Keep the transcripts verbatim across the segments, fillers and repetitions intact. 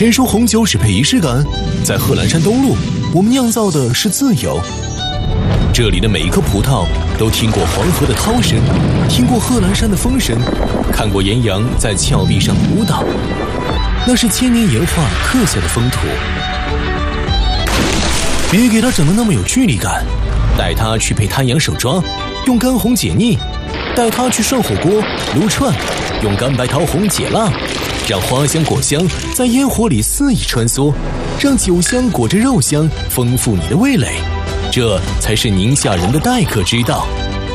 谁说红酒只配仪式感？在贺兰山东路，我们酿造的是自由。这里的每一颗葡萄都听过黄河的涛声，听过贺兰山的风声，看过岩羊在峭壁上舞蹈，那是千年岩画刻下的风土。别给它整得那么有距离感，带它去配滩羊手抓，用干红解腻；带它去涮火锅、撸串，用干白桃红解辣。让花香果香在烟火里肆意穿梭，让酒香裹着肉香丰富你的味蕾，这才是宁夏人的待客之道。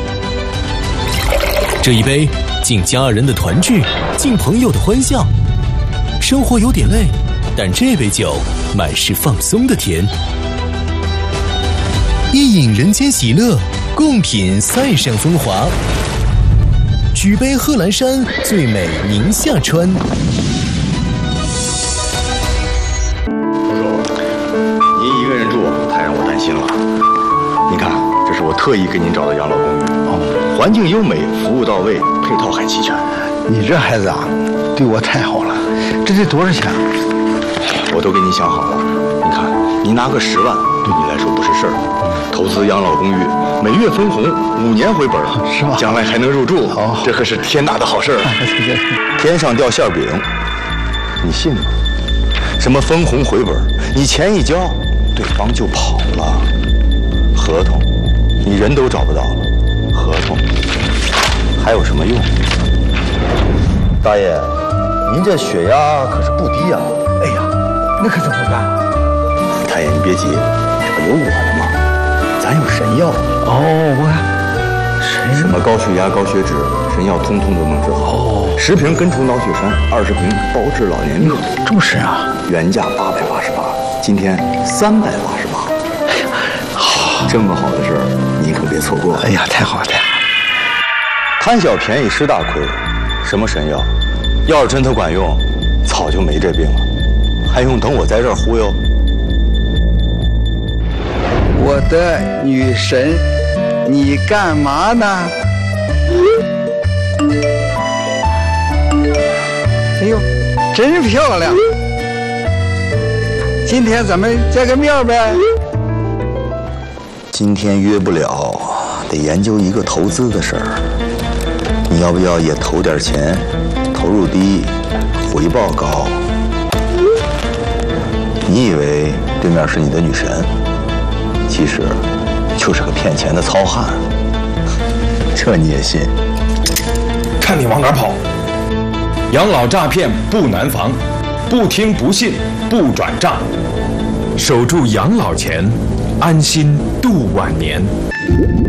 这一杯敬家人的团聚，敬朋友的欢笑。生活有点累，但这杯酒满是放松的甜。一饮人间喜乐，共品塞上风华。举杯贺兰山，最美宁夏川。 您一个人住太让我担心了。您看，这是我特意给您找的养老公寓，哦，环境优美，服务到位，配套还齐全。 你这孩子啊，对我太好了。这得多少钱？ 我都给您想好了。您看，您拿个十万，对你来说不是事儿。投资养老公寓，每月分红，五年回本， 是吧？ 将来还能入住， 哦， 这可是天大的好事儿。天上掉馅饼，你信吗？什么分红回本？你钱一交，对方就跑了。合同，你人都找不到了，合同还有什么用？大爷，您这血压可是不低呀！ 哎呀，那可怎么办？ 大爷，你别急，这不有我呢吗？咱有神药哦，我神什么高血压、高血脂，神药通通都能治好。哦，十瓶根除脑血栓，二十瓶包治老年命。 这么神啊！ 原价八百八十八，今天三百八十八。哎呀，好，这么好的事儿，你可别错过。 哎呀，太好了，太好了！ 贪小便宜吃大亏，什么神药？要是真它管用，早就没这病了，还用等我在这儿忽悠？ 我的女神，你干嘛呢？哎呦，真漂亮！今天咱们见个面呗？ 今天约不了，得研究一个投资的事儿。你要不要也投点钱？投入低，回报高。你以为对面是你的女神？其实就是个骗钱的糙汉，这你也信？ 看你往哪儿跑！养老诈骗不难防，不听不信不转账，守住养老钱，安心度晚年。